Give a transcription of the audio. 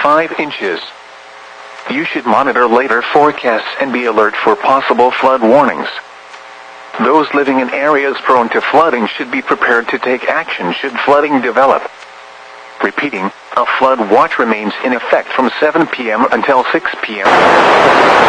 5 inches. You should monitor later forecasts and be alert for possible flood warnings. Those living in areas prone to flooding should be prepared to take action should flooding develop. Repeating, a flood watch remains in effect from 7 p.m. until 6 p.m.